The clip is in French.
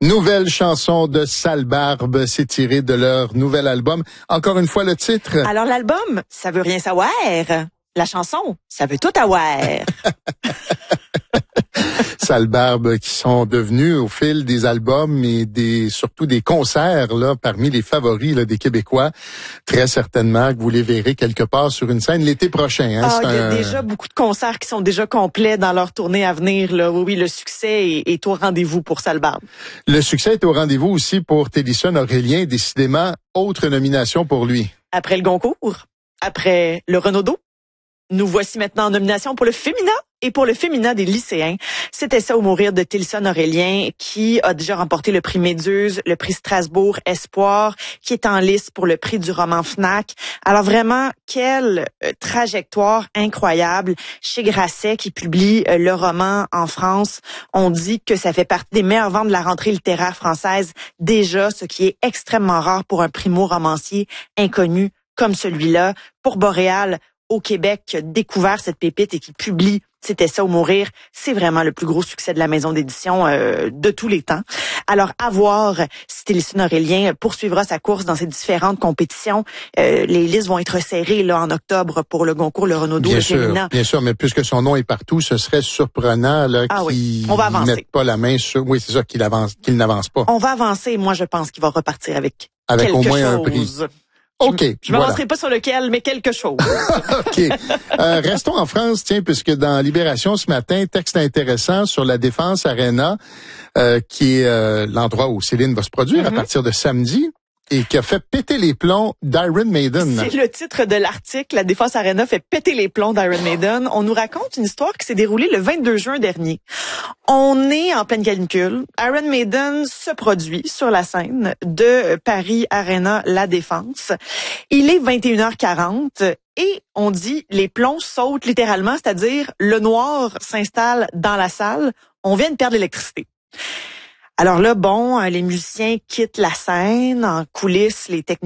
Nouvelle chanson de Sale Barbe, c'est tiré de leur nouvel album. Encore une fois, le titre. Alors, l'album, ça veut rien savoir. La chanson, ça veut tout avoir. Sale Barbe qui sont devenus au fil des albums et surtout des concerts là parmi les favoris là, des Québécois. Très certainement que vous les verrez quelque part sur une scène l'été prochain. Il y a déjà beaucoup de concerts qui sont déjà complets dans leur tournée à venir. Là. Oui, le succès est au rendez-vous pour Sale Barbe. Le succès est au rendez-vous aussi pour Télisson Aurélien. Décidément, autre nomination pour lui. Après le Goncourt, après le Renaudot, nous voici maintenant en nomination pour le féminin et pour le féminin des lycéens. C'était ça au mourir de Télisson Aurélien qui a déjà remporté le prix Méduse, le prix Strasbourg Espoir, qui est en lice pour le prix du roman Fnac. Alors vraiment, quelle trajectoire incroyable chez Grasset qui publie le roman en France. On dit que ça fait partie des meilleures ventes de la rentrée littéraire française déjà, ce qui est extrêmement rare pour un primo-romancier inconnu comme celui-là. Pour Boréal, au Québec, qui a découvert cette pépite et qui publie C'était ça au mourir, c'est vraiment le plus gros succès de la maison d'édition de tous les temps. Alors, à voir si Télisson Aurélien poursuivra sa course dans ces différentes compétitions. Les listes vont être serrées là en octobre pour le Goncourt, le Renaudot, le féminin. Bien sûr, mais puisque son nom est partout, ce serait surprenant là qu'il ne mette pas la main sur... Oui, c'est ça, qu'il n'avance pas. On va avancer. Moi, je pense qu'il va repartir avec quelque au moins chose. Un prix. OK. Je ne m'avancerai pas sur lequel, mais quelque chose. OK. Restons en France, tiens, puisque dans Libération ce matin, texte intéressant sur la Défense Arena, qui est l'endroit où Céline va se produire à partir de samedi. Et qui a fait péter les plombs d'Iron Maiden. C'est le titre de l'article. La Défense Arena fait péter les plombs d'Iron Maiden. On nous raconte une histoire qui s'est déroulée le 22 juin dernier. On est en pleine canicule. Iron Maiden se produit sur la scène de Paris Arena La Défense. Il est 21h40 et on dit les plombs sautent littéralement, c'est-à-dire le noir s'installe dans la salle. On vient de perdre l'électricité. Alors là, les musiciens quittent la scène, en coulisses, les techniciens